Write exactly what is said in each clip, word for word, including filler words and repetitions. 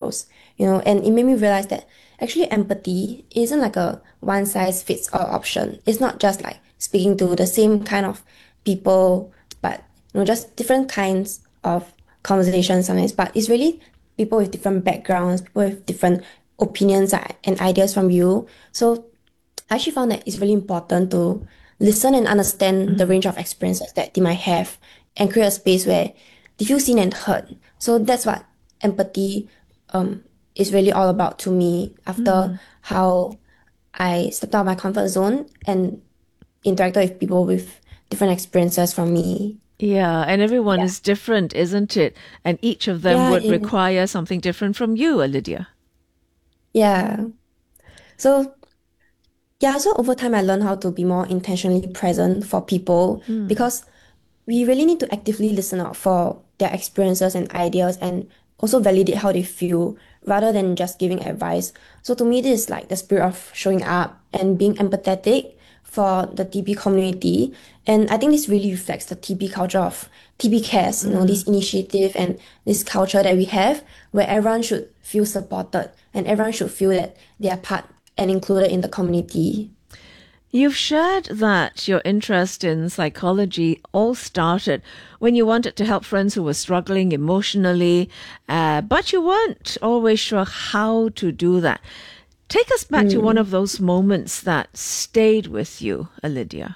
else, you know, and it made me realize that actually empathy isn't like a one size fits all option. It's not just like speaking to the same kind of people, but you know, just different kinds of conversations sometimes. But it's really people with different backgrounds, people with different opinions and ideas from you. So I actually found that it's really important to listen and understand the range of experiences that they might have and create a space where they feel seen and heard. So that's what empathy um, is really all about to me after how I stepped out of my comfort zone and interacted with people with different experiences from me. Yeah, and everyone Yeah. is different, isn't it? And each of them Yeah, would it, require something different from you, Lydia. yeah. So yeah, so over time I learned how to be more intentionally present for people because we really need to actively listen out for their experiences and ideas and also validate how they feel rather than just giving advice. So to me, this is like the spirit of showing up and being empathetic for the T B community. And I think this really reflects the T B culture of T B Cares, you know, this initiative and this culture that we have where everyone should feel supported and everyone should feel that they are part and included in the community. You've shared that your interest in psychology all started when you wanted to help friends who were struggling emotionally, uh, but you weren't always sure how to do that. Take us back to one Mm. of those moments that stayed with you, Lydia.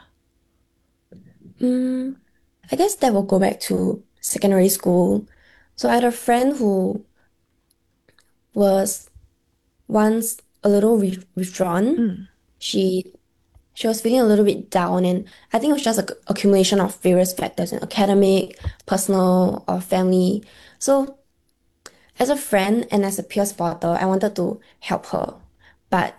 Mm, I guess that will go back to secondary school. So I had a friend who was once a little with withdrawn. She she was feeling a little bit down, and I think it was just a accumulation of various factors, you know, academic, personal, or family. So as a friend and as a peer supporter, I wanted to help her, but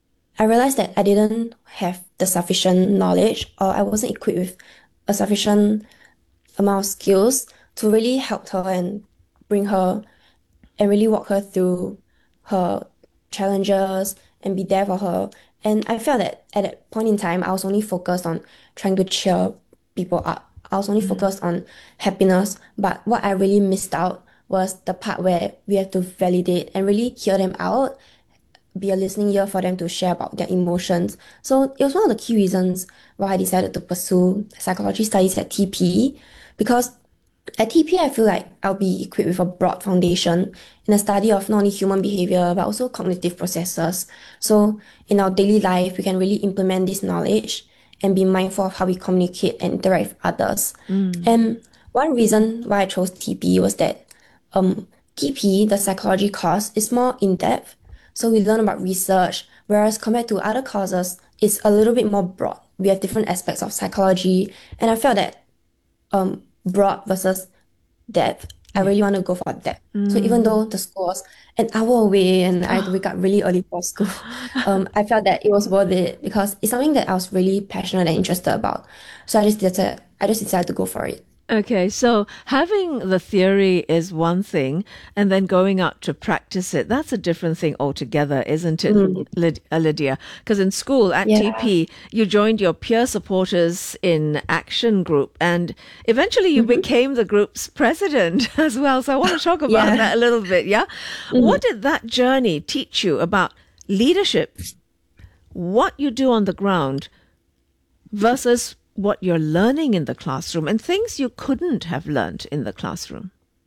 I realized that I didn't have the sufficient knowledge, or I wasn't equipped with a sufficient amount of skills to really help her and bring her and really walk her through her challenges and be there for her. And I felt that at that point in time, I was only focused on trying to cheer people up. I was only focused on happiness. But what I really missed out was the part where we have to validate and really hear them out, be a listening ear for them to share about their emotions. So it was one of the key reasons why I decided to pursue psychology studies at T P because at T P, I feel like I'll be equipped with a broad foundation in the study of not only human behavior, but also cognitive processes. So in our daily life, we can really implement this knowledge and be mindful of how we communicate and interact with others. And one reason why I chose T P was that um, T P, the psychology course, is more in-depth. So we learn about research, whereas compared to other courses, it's a little bit more broad. We have different aspects of psychology, and I felt that um broad versus depth, I Yeah. really want to go for depth. So even though the school was an hour away and I had to wake up really early for school, um, I felt that it was worth it because it's something that I was really passionate and interested about. So I just decided, I just decided to go for it. Okay, so having the theory is one thing, and then going out to practice it, that's a different thing altogether, isn't it, Mm. Lyd- uh, Lydia? Because in school at Yeah. T P, you joined your peer supporters in action group, and eventually you Hmm. became the group's president as well. So I want to talk about Yeah. that a little bit, yeah? What Mhm. did that journey teach you about leadership, what you do on the ground, versus what you're learning in the classroom and things you couldn't have learned in the classroom?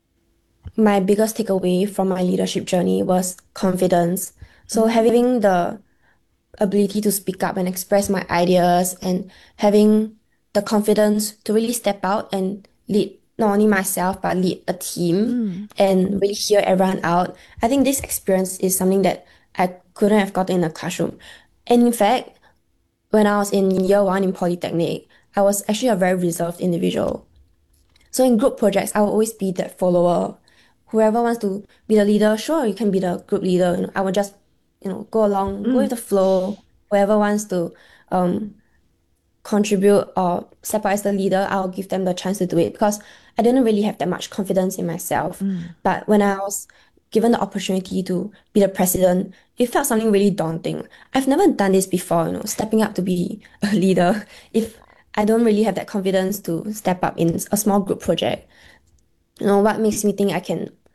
My biggest takeaway from my leadership journey was confidence. So Mm. having the ability to speak up and express my ideas and having the confidence to really step out and lead not only myself but lead a team Mm. and really hear everyone out. I think this experience is something that I couldn't have gotten in a classroom. And in fact, when I was in year one in Polytechnic, I was actually a very reserved individual. So in group projects, I will always be that follower. Whoever wants to be the leader, sure, you can be the group leader. You know, I will just, you know, go along, go with Mm. the flow. Whoever wants to um contribute or step out as the leader, I'll give them the chance to do it because I didn't really have that much confidence in myself. Mm. But when I was given the opportunity to be the president, it felt something really daunting. I've never done this before, you know, stepping up to be a leader. If I don't really have that confidence to step up in a small group project, you know, what makes me think I can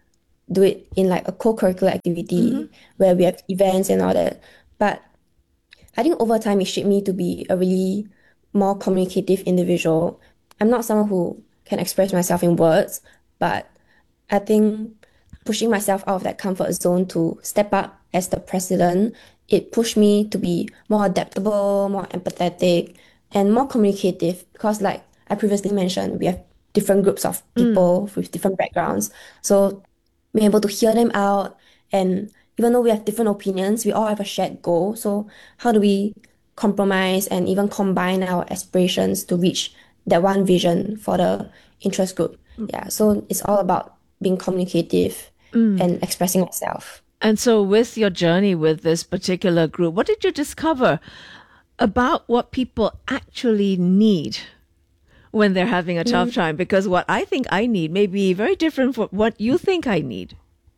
do it in like a co-curricular Mm-hmm. activity where we have events and all that. But I think over time it shaped me to be a really more communicative individual. I'm not someone who can express myself in words, but I think pushing myself out of that comfort zone to step up as the president, it pushed me to be more adaptable, more empathetic, and more communicative because like I previously mentioned, we have different groups of Mm. people with different backgrounds. So being able to hear them out and even though we have different opinions, we all have a shared goal. So how do we compromise and even combine our aspirations to reach that one vision for the interest group? Yeah, so it's all about being communicative Mm. and expressing myself. And so, with your journey with this particular group, what did you discover about what people actually need when they're having a tough Mm, time? Because what I think I need may be very different from what you think I need.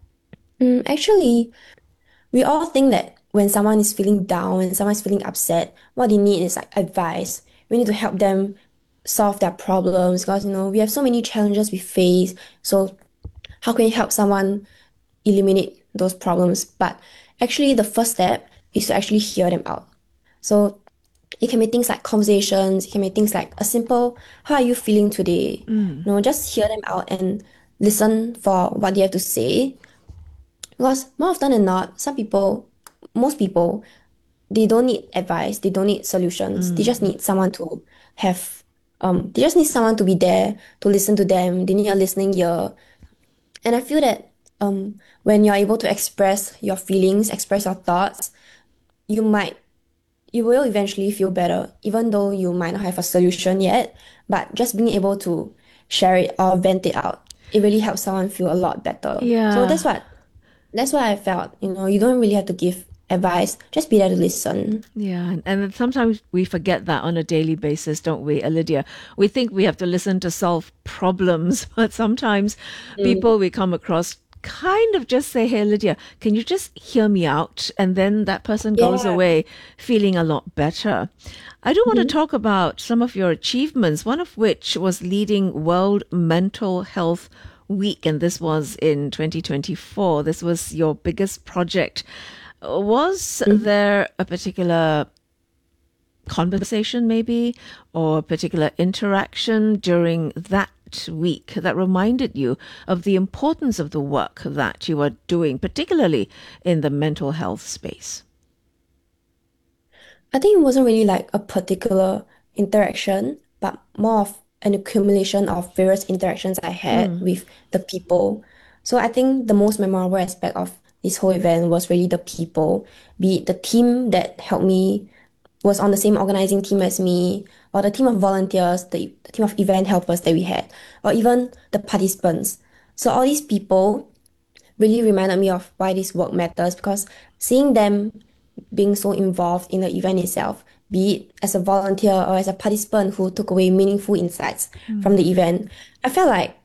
mm, actually, we all think that when someone is feeling down, when someone is feeling upset, what they need is like advice. We need to help them solve their problems because you know we have so many challenges we face. So how can you help someone eliminate those problems? But actually, the first step is to actually hear them out. So it can be things like conversations, it can be things like a simple, how are you feeling today? Mm. You know, just hear them out and listen for what they have to say. Because more often than not, some people, most people, they don't need advice, they don't need solutions. They just Mm. need someone to have, um, they just need someone to be there to listen to them. They need a listening ear. And I feel that um, when you're able to express your feelings, express your thoughts, you might, you will eventually feel better, even though you might not have a solution yet. But just being able to share it or vent it out, it really helps someone feel a lot better. So Yeah. that's what that's what I felt. You know, you don't really have to give advice, just be there to listen. Yeah, and, and sometimes we forget that on a daily basis, don't we, Lydia? We think we have to listen to solve problems, but sometimes Mm, people we come across kind of just say, "Hey, Lydia, can you just hear me out?" And then that person goes yeah. away feeling a lot better. I do want to Mhm. talk about some of your achievements, one of which was leading World Mental Health Week, and this was in twenty twenty-four. This was your biggest project. Was Mhm. there a particular conversation, maybe, or a particular interaction during that week that reminded you of the importance of the work that you are doing, particularly in the mental health space? I think it wasn't really like a particular interaction, but more of an accumulation of various interactions I had Mm. with the people. So I think the most memorable aspect of this whole event was really the people, be it the team that helped me, was on the same organizing team as me, or the team of volunteers, the, the team of event helpers that we had, or even the participants. So all these people really reminded me of why this work matters because seeing them being so involved in the event itself, be it as a volunteer or as a participant who took away meaningful insights from Mm. the event, I felt like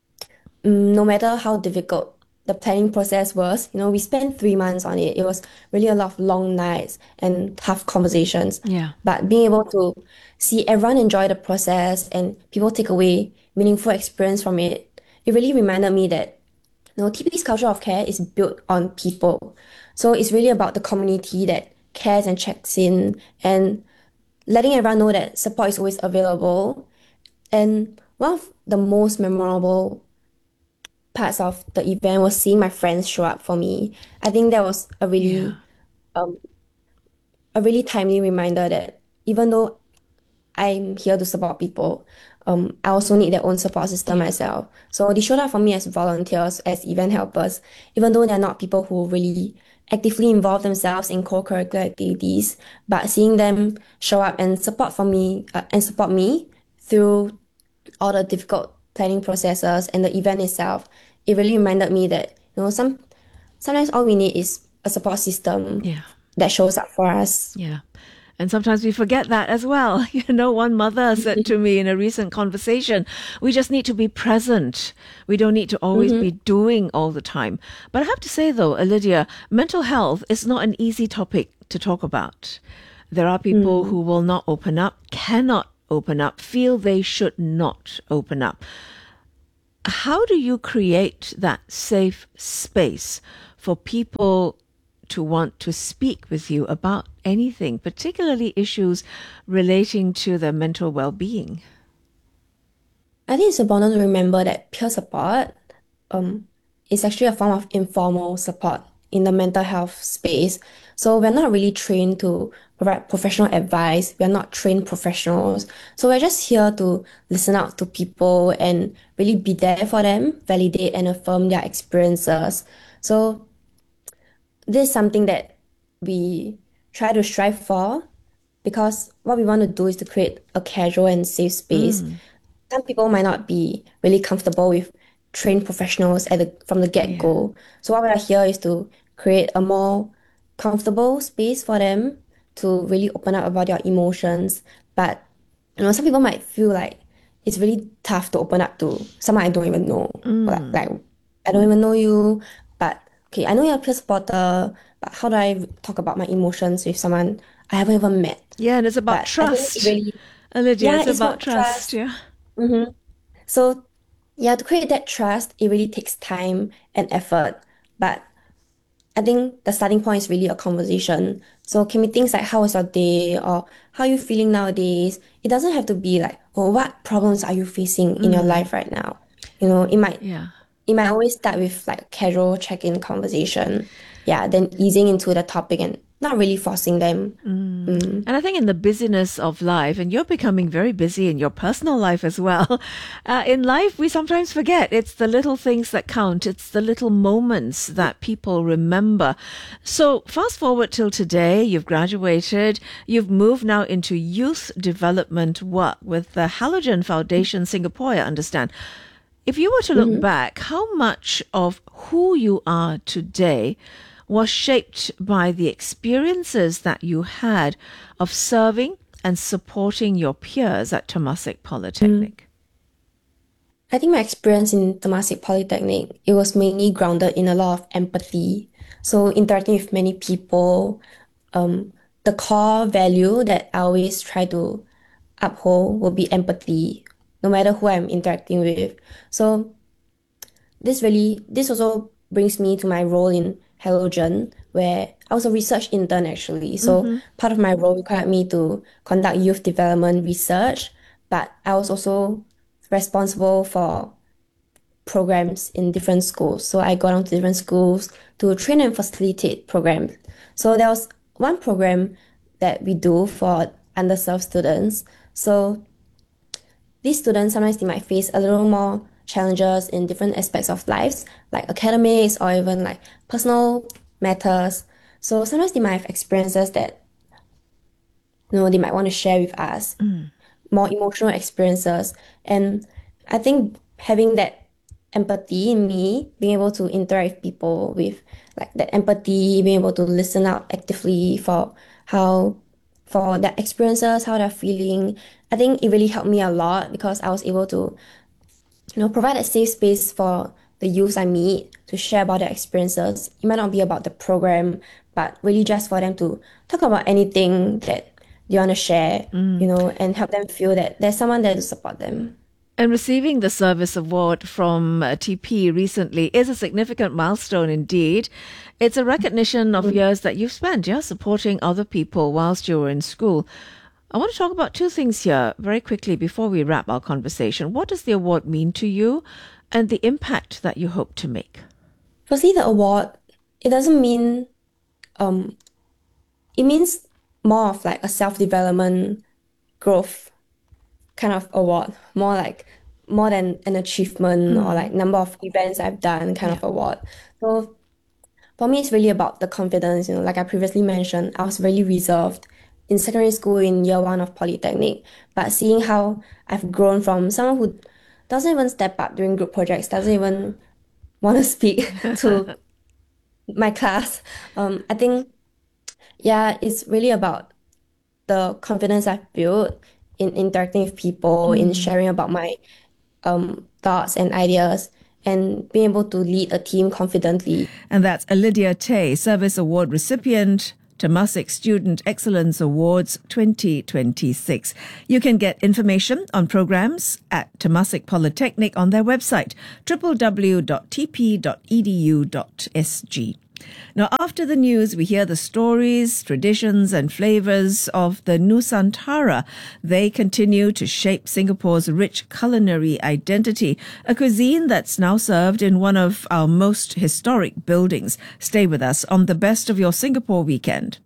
mm, no matter how difficult the planning process was, you know, we spent three months on it. It was really a lot of long nights and tough conversations. Yeah. But being able to see everyone enjoy the process and people take away meaningful experience from it, it really reminded me that you know, T P's culture of care is built on people. So it's really about the community that cares and checks in and letting everyone know that support is always available. And one of the most memorable parts of the event was seeing my friends show up for me. I think that was a Yeah. really um a really timely reminder that even though I'm here to support people. Um, I also need their own support system Yeah. myself. So they showed up for me as volunteers, as event helpers, even though they're not people who really actively involve themselves in co-curricular activities. But seeing them show up and support for me uh, and support me through all the difficult planning processes and the event itself, it really reminded me that you know some sometimes all we need is a support system Yeah. that shows up for us. Yeah. And sometimes we forget that as well. You know, one mother said to me in a recent conversation, we just need to be present. We don't need to always Mm-hmm. be doing all the time. But I have to say, though, Lydia, mental health is not an easy topic to talk about. There are people Mm. who will not open up, cannot open up, feel they should not open up. How do you create that safe space for people to want to speak with you about anything, particularly issues relating to their mental well-being? I think it's important to remember that peer support um, is actually a form of informal support in the mental health space. So we're not really trained to provide professional advice. We're not trained professionals. So we're just here to listen out to people and really be there for them, validate and affirm their experiences. So this is something that we try to strive for because what we want to do is to create a casual and safe space. Mm, Some people might not be really comfortable with trained professionals at the, from the yeah. get-go. So what we are here is to create a more comfortable space for them to really open up about their emotions. But you know, some people might feel like it's really tough to open up to someone I don't even know. Like, Mm. like I don't even know you, but okay, I know you're a peer supporter, but how do I talk about my emotions with someone I haven't even met? Yeah, and it's about But I think it trust. really, Lydia, yeah, it's it's about about trust, trust. yeah. Mm-hmm. So yeah, to create that trust, it really takes time and effort. But I think the starting point is really a conversation. So can be things like how was your day or how are you feeling nowadays? It doesn't have to be like, oh, what problems are you facing in your Mm, life right now? You know, it might yeah. it might always start with like a casual check-in conversation. Yeah, then easing into the topic and not really forcing them. Mm. Mm. And I think in the busyness of life, and you're becoming very busy in your personal life as well, uh, in life, we sometimes forget it's the little things that count. It's the little moments that people remember. So fast forward till today, you've graduated, you've moved now into youth development work with the Halogen Foundation Singapore, I understand. If you were to look Mm-hmm. back, how much of who you are today was shaped by the experiences that you had of serving and supporting your peers at Temasek Mm. Polytechnic? I think my experience in Temasek Polytechnic, it was mainly grounded in a lot of empathy. So interacting with many people, um, the core value that I always try to uphold will be empathy, no matter who I'm interacting with. So this really, this also brings me to my role in Halogen, where I was a research intern actually. So Mm-hmm. part of my role required me to conduct youth development research, but I was also responsible for programs in different schools. So I got on to different schools to train and facilitate programs. So there was one program that we do for underserved students. So these students sometimes they might face a little more challenges in different aspects of lives, like academics or even like personal matters. So sometimes they might have experiences that you know they might want to share with us, Mm. more emotional experiences. And I think having that empathy in me, being able to interact with people with like that empathy, being able to listen out actively for how for their experiences, how they're feeling. I think it really helped me a lot because I was able to, you know, provide a safe space for the youths I meet to share about their experiences. It might not be about the program, but really just for them to talk about anything that they want to share, you Mm. know, and help them feel that there's someone there to support them. And receiving the service award from uh, T P recently is a significant milestone indeed. It's a recognition of Mm. years that you've spent, yeah, supporting other people whilst you were in school. I want to talk about two things here very quickly before we wrap our conversation. What does the award mean to you and the impact that you hope to make? Firstly, the award, it doesn't mean, um, it means more of like a self-development growth kind of award, more like more than an achievement or Mm, like number of events I've done kind yeah. of award. So for me, it's really about the confidence. You know, like I previously mentioned, I was really reserved in secondary school in year one of polytechnic. But seeing how I've grown from someone who doesn't even step up during group projects, doesn't even want to speak to my class, um, I think, yeah, it's really about the confidence I've built in interacting with people, in Mm. sharing about my um, thoughts and ideas, and being able to lead a team confidently. And that's Lydia Tay, Service Award recipient Temasek Student Excellence Awards twenty twenty-six. You can get information on programs at Temasek Polytechnic on their website, w w w dot t p dot e d u dot s g. Now, after the news, we hear the stories, traditions and flavours of the Nusantara. They continue to shape Singapore's rich culinary identity, a cuisine that's now served in one of our most historic buildings. Stay with us on the Best of Your Singapore weekend.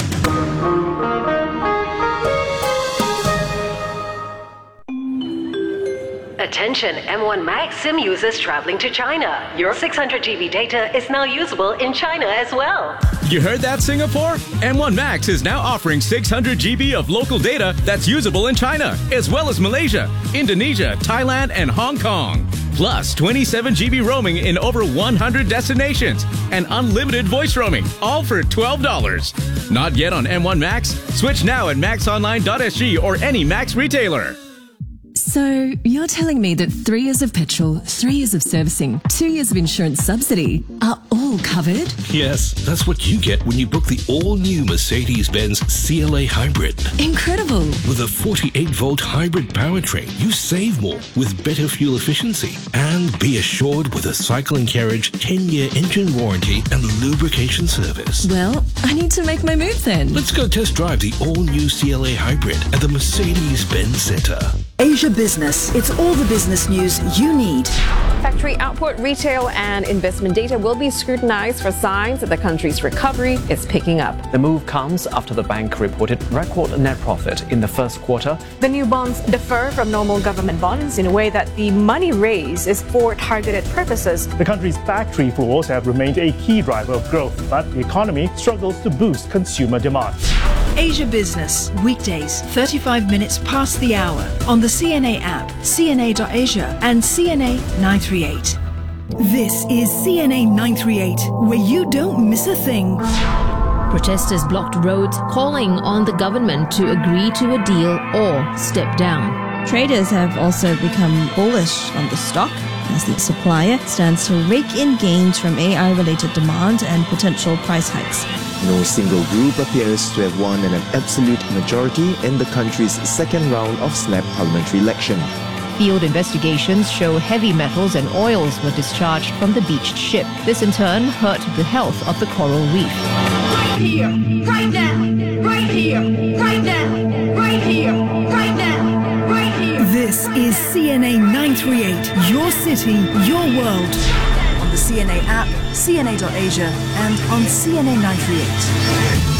Attention M one Max SIM users traveling to China. Your six hundred G B data is now usable in China as well. You heard that, Singapore? M one Max is now offering six hundred G B of local data that's usable in China, as well as Malaysia, Indonesia, Thailand, and Hong Kong. Plus twenty-seven G B roaming in over one hundred destinations and unlimited voice roaming, all for twelve dollars. Not yet on M one Max? Switch now at max online dot s g or any Max retailer. So, you're telling me that three years of petrol, three years of servicing, two years of insurance subsidy are all covered? Yes, that's what you get when you book the all-new Mercedes-Benz C L A Hybrid. Incredible! With a forty-eight volt hybrid powertrain, you save more with better fuel efficiency. And be assured with a cycling carriage, ten year engine warranty and lubrication service. Well, I need to make my move then. Let's go test drive the all-new C L A Hybrid at the Mercedes-Benz Centre. Asia Business. It's all the business news you need. Factory output, retail and investment data will be scrutinized for signs that the country's recovery is picking up. The move comes after the bank reported record net profit in the first quarter. The new bonds differ from normal government bonds in a way that the money raised is for targeted purposes. The country's factory floors have remained a key driver of growth, but the economy struggles to boost consumer demand. Asia Business. Weekdays, thirty-five minutes past the hour on the C N A app, C N A dot asia and C N A nine thirty-eight. This is C N A nine thirty-eight, where you don't miss a thing. Protesters blocked roads, calling on the government to agree to a deal or step down. Traders have also become bullish on the stock as the supplier stands to rake in gains from A I-related demand and potential price hikes. No single group appears to have won an absolute majority in the country's second round of snap parliamentary election. Field investigations show heavy metals and oils were discharged from the beached ship. This in turn hurt the health of the coral reef. Right here, right now, right here, right now, right here, right now, right here. This is C N A nine thirty-eight, your city, your world. On the C N A app, C N A dot asia and on C N A nine thirty-eight.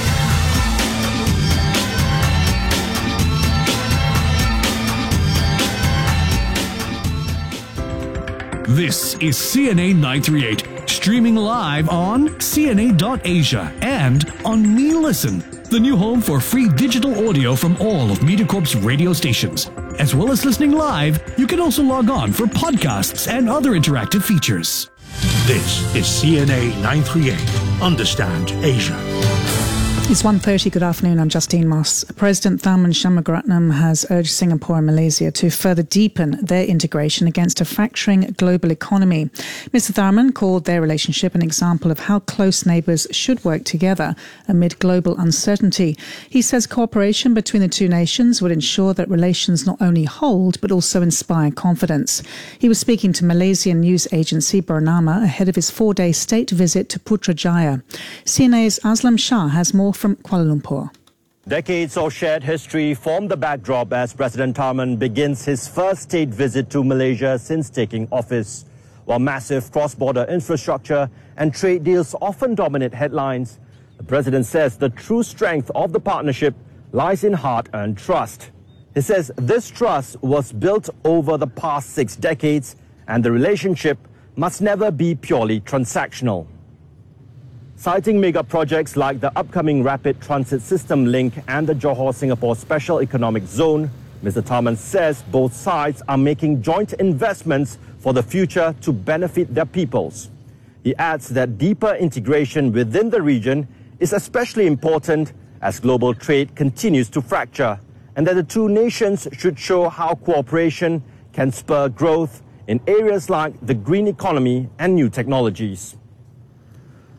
This is C N A nine thirty-eight, streaming live on C N A dot asia and on Me Listen, the new home for free digital audio from all of MediaCorp's radio stations. As well as listening live, you can also log on for podcasts and other interactive features. This is C N A nine thirty-eight. Understand Asia. It's one thirty. Good afternoon. I'm Justine Moss. President Tharman Shanmugaratnam has urged Singapore and Malaysia to further deepen their integration against a fracturing global economy. Mister Tharman called their relationship an example of how close neighbours should work together amid global uncertainty. He says cooperation between the two nations would ensure that relations not only hold but also inspire confidence. He was speaking to Malaysian news agency Bernama ahead of his four-day state visit to Putrajaya. C N A's Aslam Shah has more from Kuala Lumpur. Decades of shared history form the backdrop as President Tharman begins his first state visit to Malaysia since taking office. While massive cross-border infrastructure and trade deals often dominate headlines, the President says the true strength of the partnership lies in hard-earned trust. He says this trust was built over the past six decades and the relationship must never be purely transactional. Citing mega projects like the upcoming Rapid Transit System link and the Johor-Singapore Special Economic Zone, Mister Tharman says both sides are making joint investments for the future to benefit their peoples. He adds that deeper integration within the region is especially important as global trade continues to fracture, and that the two nations should show how cooperation can spur growth in areas like the green economy and new technologies.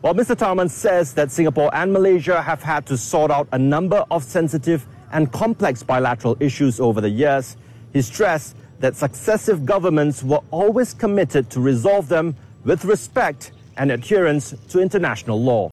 While Mister Tharman says that Singapore and Malaysia have had to sort out a number of sensitive and complex bilateral issues over the years, he stressed that successive governments were always committed to resolve them with respect and adherence to international law.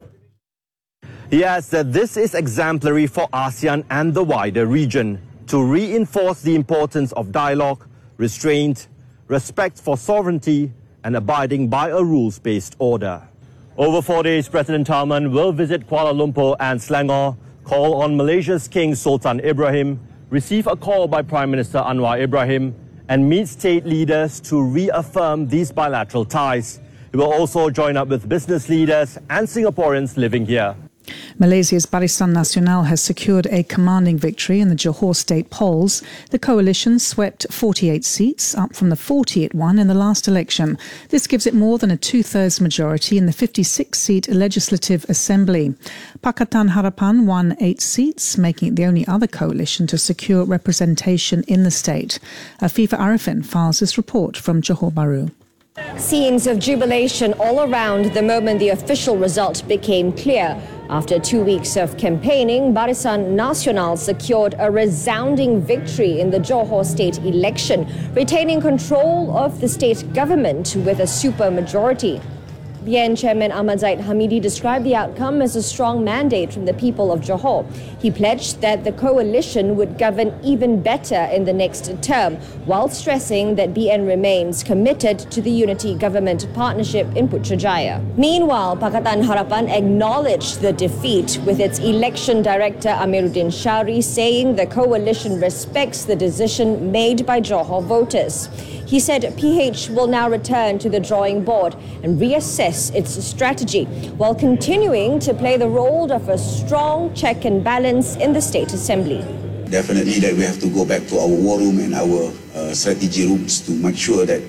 He adds that this is exemplary for ASEAN and the wider region to reinforce the importance of dialogue, restraint, respect for sovereignty, and abiding by a rules-based order. Over four days, President Tharman will visit Kuala Lumpur and Selangor, call on Malaysia's King Sultan Ibrahim, receive a call by Prime Minister Anwar Ibrahim, and meet state leaders to reaffirm these bilateral ties. He will also join up with business leaders and Singaporeans living here. Malaysia's Barisan Nasional has secured a commanding victory in the Johor state polls. The coalition swept forty-eight seats, up from the forty it won in the last election. This gives it more than a two-thirds majority in the fifty-six seat Legislative Assembly. Pakatan Harapan won eight seats, making it the only other coalition to secure representation in the state. Afifa Arifin files this report from Johor Bahru. Scenes of jubilation all around the moment the official result became clear. After two weeks of campaigning, Barisan Nasional secured a resounding victory in the Johor state election, retaining control of the state government with a supermajority. B N Chairman Ahmad Zahid Hamidi described the outcome as a strong mandate from the people of Johor. He pledged that the coalition would govern even better in the next term, while stressing that B N remains committed to the unity government partnership in Putrajaya. Meanwhile, Pakatan Harapan acknowledged the defeat, with its election director Amiruddin Shari saying the coalition respects the decision made by Johor voters. He said P H will now return to the drawing board and reassess its strategy, while continuing to play the role of a strong check and balance in the State Assembly. Definitely that we have to go back to our war room and our uh, strategy rooms to make sure that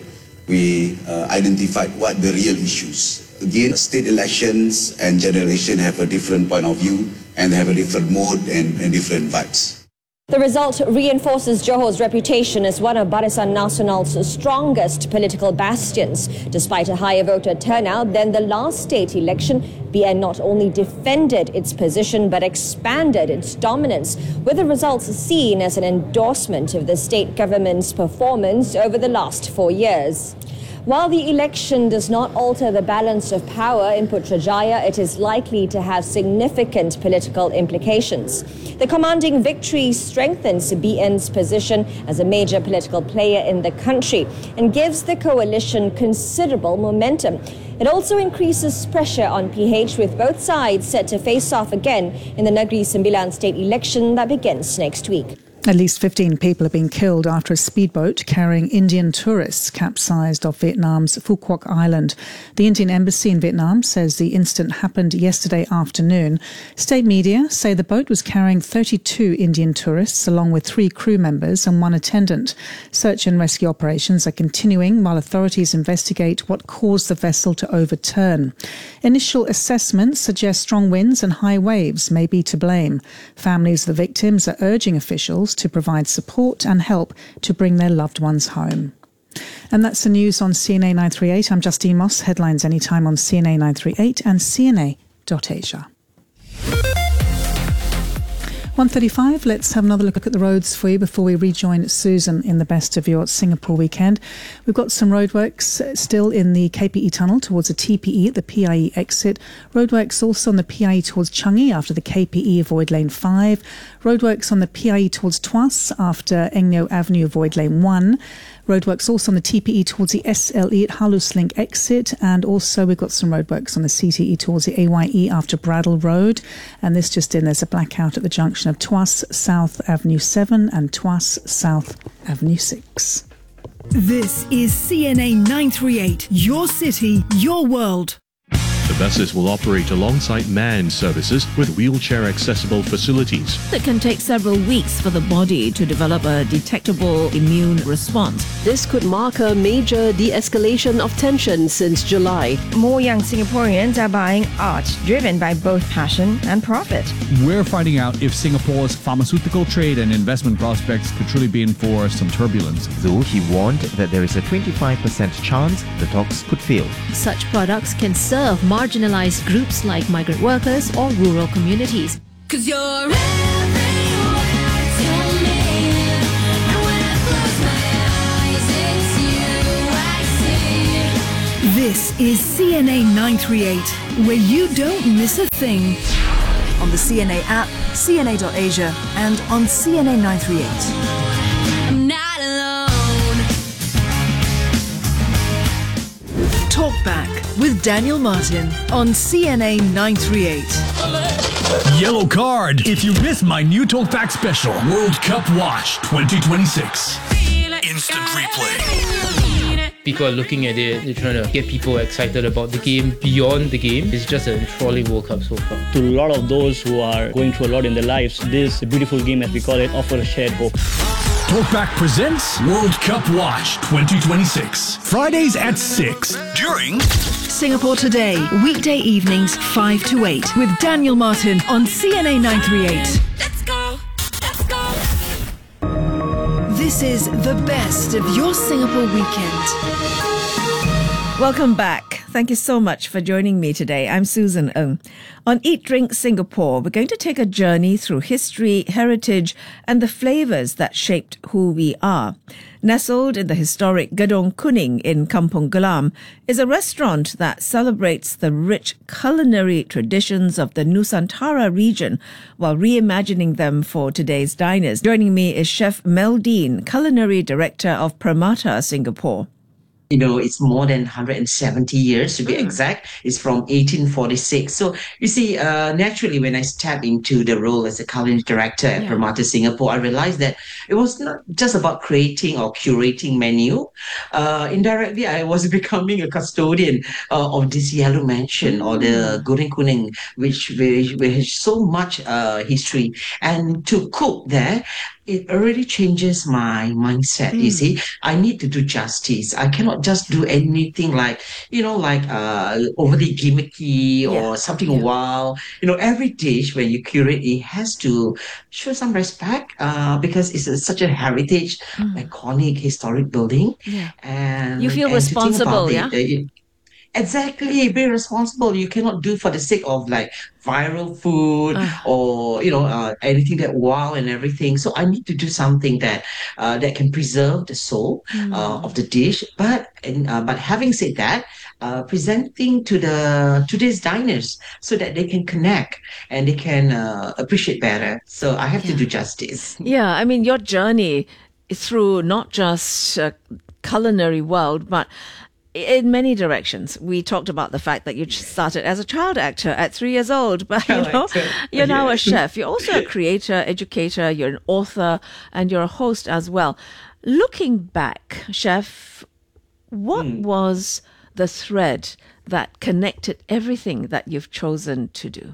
we uh, identify what the real issues. Again, state elections and generation have a different point of view and have a different mode and, and different vibes. The result reinforces Johor's reputation as one of Barisan Nasional's strongest political bastions. Despite a higher voter turnout than the last state election, B N not only defended its position but expanded its dominance, with the results seen as an endorsement of the state government's performance over the last four years. While the election does not alter the balance of power in Putrajaya, it is likely to have significant political implications. The commanding victory strengthens B N's position as a major political player in the country and gives the coalition considerable momentum. It also increases pressure on P H, with both sides set to face off again in the Negeri Sembilan state election that begins next week. At least fifteen people have been killed after a speedboat carrying Indian tourists capsized off Vietnam's Phu Quoc Island. The Indian embassy in Vietnam says the incident happened yesterday afternoon. State media say the boat was carrying thirty-two Indian tourists along with three crew members and one attendant. Search and rescue operations are continuing while authorities investigate what caused the vessel to overturn. Initial assessments suggest strong winds and high waves may be to blame. Families of the victims are urging officials to provide support and help to bring their loved ones home. And that's the news on C N A nine thirty-eight. I'm Justine Moss. Headlines anytime on C N A nine thirty-eight and C N A dot Asia. one thirty-five, let's have another look at the roads for you before we rejoin Susan in the best of your Singapore weekend. We've got some roadworks still in the K P E tunnel towards the T P E at the P I E exit. Roadworks also on the P I E towards Changi after the K P E avoid lane five. Roadworks on the P I E towards Tuas after Eng Neo Avenue avoid lane one. Roadworks also on the T P E towards the S L E at Halus Link exit, and also we've got some roadworks on the C T E towards the A Y E after Bradle Road. And this just in, there's a blackout at the junction of Tuas South Avenue seven and Tuas South Avenue six. This is C N A nine thirty-eight, your city, your world. The buses will operate alongside manned services with wheelchair-accessible facilities. It can take several weeks for the body to develop a detectable immune response. This could mark a major de-escalation of tension since July. More young Singaporeans are buying art driven by both passion and profit. We're finding out if Singapore's pharmaceutical trade and investment prospects could truly be in for some turbulence. Though he warned that there is a twenty-five percent chance the talks could fail. Such products can serve market marginalized groups like migrant workers or rural communities. Cause you're everywhere to me. And when I close my eyes, it's you I see. This is C N A nine thirty-eight, where you don't miss a thing. On the C N A app, C N A dot asia, and on C N A nine thirty-eight. I'm not alone. Talk Back with Daniel Martin on C N A nine thirty-eight. Yellow card if you missed my new Talkback special, World Cup Watch twenty twenty-six. Instant replay. People are looking at it, they're trying to get people excited about the game beyond the game. It's just an enthralling World Cup so far. To a lot of those who are going through a lot in their lives, this beautiful game, as we call it, offers a shared hope. Talkback presents World Cup Watch twenty twenty-six. Fridays at six during Singapore Today, weekday evenings five to eight with Daniel Martin on C N A nine thirty-eight. Let's go. Let's go. This is the best of your Singapore weekend. Welcome back. Thank you so much for joining me today. I'm Susan Ng. On Eat Drink Singapore, we're going to take a journey through history, heritage, and the flavours that shaped who we are. Nestled in the historic Gedong Kuning in Kampung Glam is a restaurant that celebrates the rich culinary traditions of the Nusantara region while reimagining them for today's diners. Joining me is Chef Mel Dean, Culinary Director of Pramata Singapore. You know, it's more than one hundred seventy years to be mm. exact. It's from eighteen forty-six. So, you see, uh, naturally, when I stepped into the role as a culinary director at yeah. Pramata Singapore, I realized that it was not just about creating or curating menu. Uh, indirectly, I was becoming a custodian uh, of this yellow mansion mm. or the Goreng Kuning, which, which, which has so much uh, history. And to cook there, it already changes my mindset, mm. you see. I need to do justice. I cannot just do anything like, you know, like uh, overly gimmicky yeah. or something yeah. wow. You know, every dish, when you curate, it has to show some respect uh, because it's a, such a heritage, mm. iconic, historic building. Yeah. And you feel and responsible, yeah? It, it, Exactly, be responsible. You cannot do for the sake of like viral food uh. or you know uh, anything that wow and everything. So I need to do something that uh, that can preserve the soul mm. uh, of the dish. But and, uh, but having said that, uh, presenting to the today's diners so that they can connect and they can uh, appreciate better. So I have yeah. to do justice. Yeah, I mean your journey through not just uh, culinary world, but in many directions. We talked about the fact that you started as a child actor at three years old, but you know, you're now a chef. You're also a creator, educator, you're an author, and you're a host as well. Looking back, Chef, what mm. was the thread that connected everything that you've chosen to do?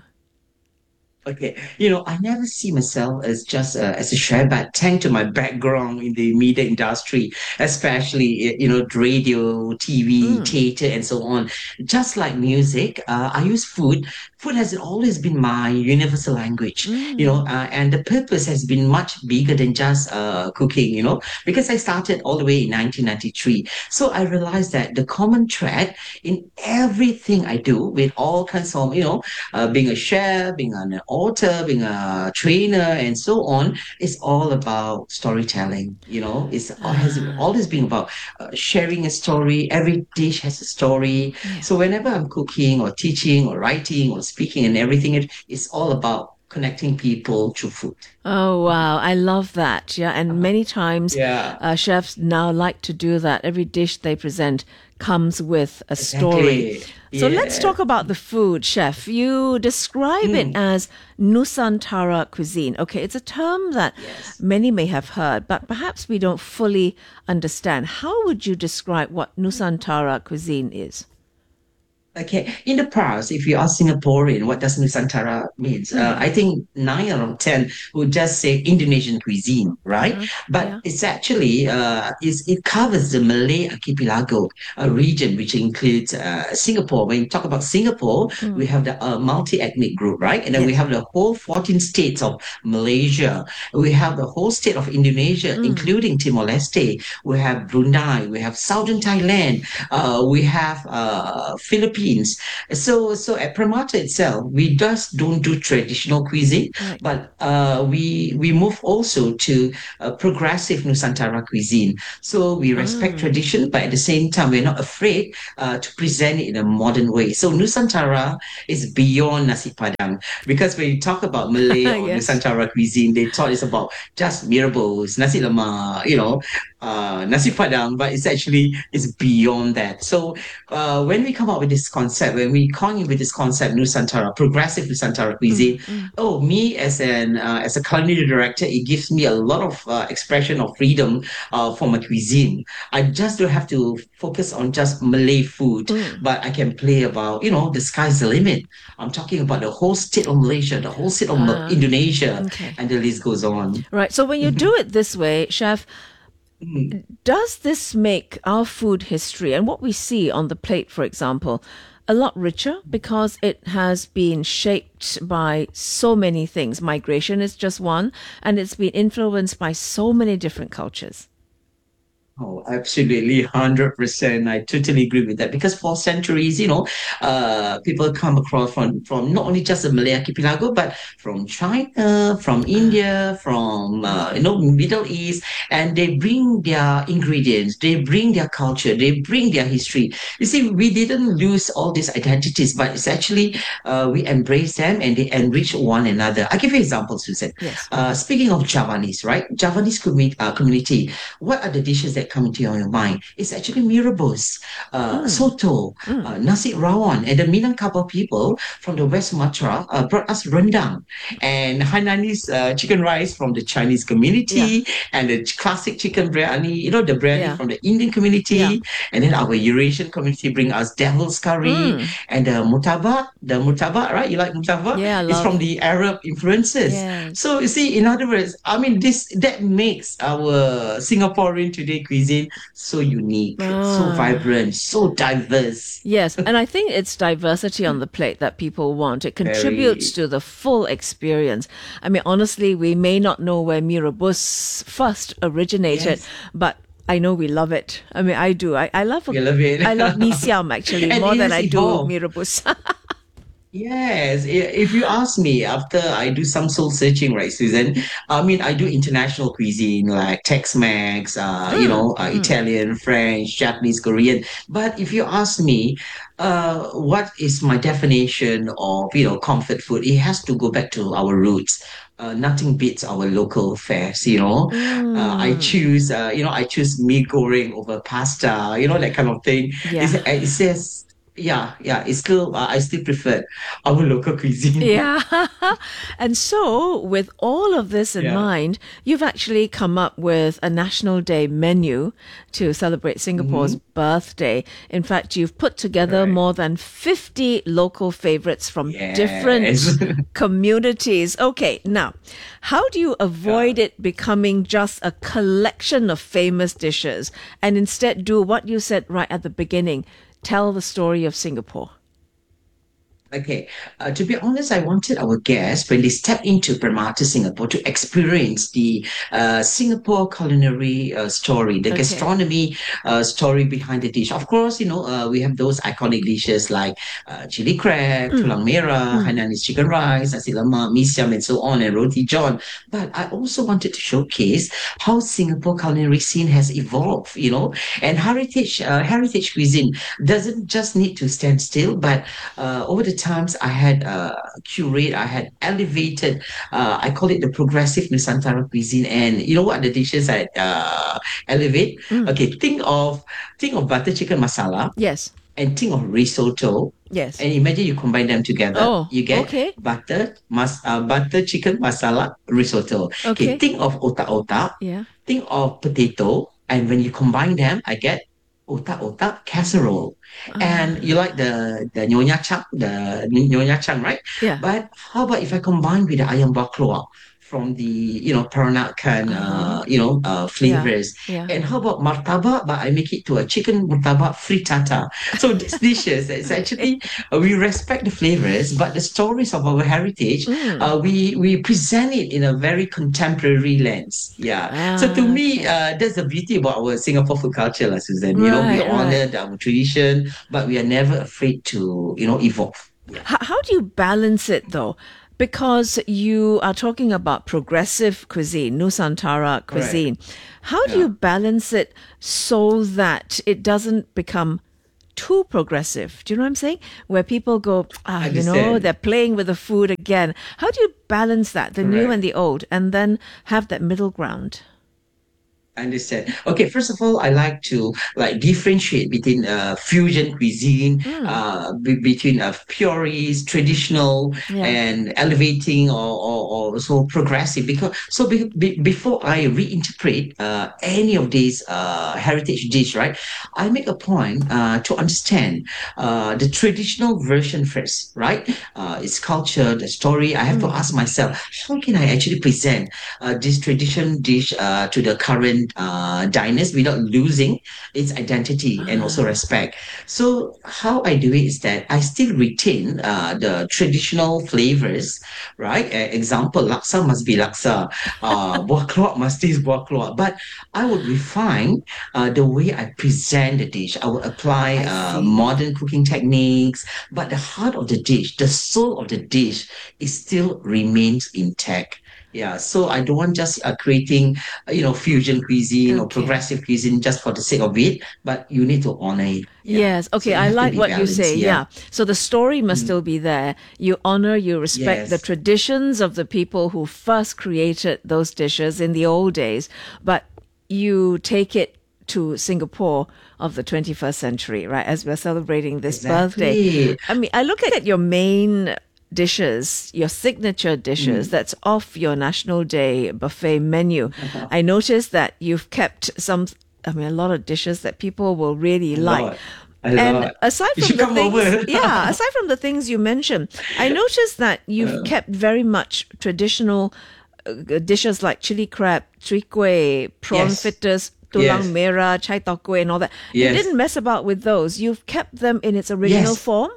Okay, you know, I never see myself as just uh, as a chef, but thanks to my background in the media industry, especially, you know, radio, T V, mm. theater, and so on. Just like music, uh, I use food. Food has always been my universal language, mm. you know, uh, and the purpose has been much bigger than just uh, cooking, you know, because I started all the way in nineteen ninety-three. So I realized that the common thread in everything I do with all kinds of, you know, uh, being a chef, being an author, being a trainer, and so on, is all about storytelling, you know, it's all, has always been about uh, sharing a story. Every dish has a story. Yeah. So whenever I'm cooking or teaching or writing or speaking and everything, it, it's all about connecting people through food. Oh, wow. I love that. Yeah. And many times yeah. uh, chefs now like to do that. Every dish they present comes with a story. Exactly. So yeah. let's talk about the food, Chef. You describe mm. it as Nusantara cuisine. Okay, it's a term that yes. many may have heard, but perhaps we don't fully understand. How would you describe what Nusantara cuisine is? Okay, in the past, if you ask Singaporean, what does Nusantara means? Mm-hmm. Uh, I think nine out of ten would just say Indonesian cuisine, right? Mm-hmm. But yeah. it's actually, uh, it's, it covers the Malay archipelago, a region which includes uh, Singapore. When you talk about Singapore, mm-hmm. we have the uh, multi-ethnic group, right? And then yeah. we have the whole fourteen states of Malaysia. We have the whole state of Indonesia, mm-hmm. including Timor-Leste. We have Brunei. We have Southern Thailand. Uh, we have uh, Philippines. Philippines. So so at Permata itself, we just don't do traditional cuisine, Right. but uh, we we move also to uh, progressive Nusantara cuisine. So we respect Ah. tradition, but at the same time, we're not afraid uh, to present it in a modern way. So Nusantara is beyond nasi padang, because when you talk about Malay or Yes. Nusantara cuisine, they thought it's about just mee rebus, nasi lemak, you know, uh, nasi padang, but it's actually it's beyond that. So uh, when we come up with this concept, when we come in with this concept, Nusantara, progressive Nusantara cuisine, oh, me as an uh, as a culinary director, it gives me a lot of uh, expression of freedom uh, for my cuisine. I just don't have to focus on just Malay food, but I can play about, you know, the sky's the limit. I'm talking about the whole state of Malaysia, the whole state of Ma- Ah, Indonesia, okay. and the list goes on. Right. So when you do it this way, Chef, does this make our food history and what we see on the plate, for example, a lot richer because it has been shaped by so many things? Migration is just one, and it's been influenced by so many different cultures. Oh, absolutely, one hundred percent. I totally agree with that because for centuries, you know, uh, people come across from, from not only just the Malay archipelago, but from China, from India, from, uh, you know, Middle East, and they bring their ingredients, they bring their culture, they bring their history. You see, we didn't lose all these identities, but it's actually, uh, we embrace them and they enrich one another. I'll give you examples, Susan. Yes. Uh, speaking of Javanese, right? Javanese commu- uh, community, what are the dishes that come into your mind? It's actually mee rebus, uh, soto, uh, nasi rawon, and the Minangkabau people from the West Sumatra uh, brought us rendang and Hainanese uh, chicken rice from the Chinese community, and the ch- classic chicken biryani, you know, the biryani Yeah. from the Indian community, Yeah. and then our Eurasian community bring us devil's curry Mm. and the murtabak, the murtabak, right? You like murtabak? Yeah, I It's love from the Arab influences. Yes. So you see, in other words, I mean, this that makes our Singaporean today cuisine so unique, so Ah. vibrant, so diverse. Yes, and I think it's diversity on the plate that people want. It contributes to the full experience. I mean, honestly, we may not know where mee rebus first originated, Yes. but I know we love it. I mean, I do. I, I love You love it. I love mee siam actually And more it than has I do evolved. mee rebus. Yes, i- if you ask me, after I do some soul searching, right, Susan? I mean, I do international cuisine like Tex-Mex, uh, you know, uh, Italian, French, Japanese, Korean. But if you ask me, uh, what is my definition of, you know, comfort food? It has to go back to our roots. Uh, nothing beats our local fares, you know. Uh, I choose, uh, you know, I choose mee goreng over pasta, you know, that kind of thing. Yeah. It's, it says, yeah, yeah, it's still, uh, I still prefer our local cuisine. Yeah. And so, with all of this in Yeah. mind, you've actually come up with a National Day menu to celebrate Singapore's birthday. In fact, you've put together more than fifty local favorites from different Yes. communities. Okay, now, how do you avoid it becoming just a collection of famous dishes and instead do what you said right at the beginning? Tell the story of Singapore. Okay, uh, to be honest, I wanted our guests, when they step into Permata Singapore, to experience the uh, Singapore culinary uh, story, the Okay. gastronomy uh, story behind the dish. Of course, you know, uh, we have those iconic dishes like uh, chili crab, Mm. tulang merah, Mm. Hainanese chicken rice, nasi lemak, mee siam, and so on, and roti john. But I also wanted to showcase how Singapore culinary scene has evolved, you know, and heritage uh, heritage cuisine doesn't just need to stand still, but uh, over the times I had uh, curate, I had elevated, uh, I call it the progressive Nusantara cuisine. And you know what the dishes I uh, elevate? Okay, think of think of butter chicken masala. Yes. And think of risotto. Yes. And imagine you combine them together. Oh, you get okay. butter, mas- uh, butter chicken masala risotto. Okay. Think of otak-otak. Yeah. Think of potato. And when you combine them, I get otak-otak casserole. And you like the the nyonya chang, the nyonya chang, right? Yeah. But how about if I combine with the ayam bakloa? from the, you know, Peranakan, uh, you know, uh, flavors. Yeah. And how about martabak, but I make it to a chicken martabak frittata. So these dishes, it's actually, uh, we respect the flavors, but the stories of our heritage, Mm. uh, we, we present it in a very contemporary lens. Yeah. so to Ah, me, uh, that's the beauty about our Singapore food culture, lah, Susan. You know, we Right, right. honor our tradition, but we are never afraid to, you know, evolve. How, how do you balance it though? Because you are talking about progressive cuisine, Nusantara cuisine. How do you balance it so that it doesn't become too progressive? Do you know what I'm saying? Where people go, ah, you know, Understand. they're playing with the food again. How do you balance that, the new Correct. and the old, and then have that middle ground? I understand. Okay, first of all, I like to like differentiate between uh, fusion cuisine, uh, be- between uh, purist, traditional, Yeah. and elevating or, or, or so progressive. Because so be, be, before I reinterpret uh, any of these uh, heritage dish, right, I make a point uh, to understand uh, the traditional version first, right? Uh, its culture, the story. I have to ask myself, how can I actually present uh, this tradition dish uh, to the current uh, diners without losing its identity and also respect? So how I do it is that I still retain uh, the traditional flavors, right? Uh, example, laksa must be laksa, uh, buah keluak must taste buah keluak. But I would refine uh, the way I present the dish. I would apply uh, modern cooking techniques, but the heart of the dish, the soul of the dish, it still remains intact. Yeah, so I don't want just uh, creating, uh, you know, fusion cuisine or Okay. progressive cuisine just for the sake of it, but you need to honor it. Yes. Okay. So you I have to like be what you balanced, say. Yeah. yeah. So the story must still be there. You honor, you respect Yes. the traditions of the people who first created those dishes in the old days, but you take it to Singapore of the twenty-first century, right? As we're celebrating this birthday. Exactly. I mean, I look at your main dishes, your signature dishes, Mm. that's off your National Day buffet menu. I noticed that you've kept some, I mean, a lot of dishes that people will really A like. lot. A And lot. aside You from should the come things, over. yeah, aside from the things you mentioned, I noticed that you've kept very much traditional uh, dishes like chili crab, chwee kueh, prawn Yes. fritters, tulang Yes. merah, chai tow kueh, and all that. You Yes. didn't mess about with those. You've kept them in its original Yes. form.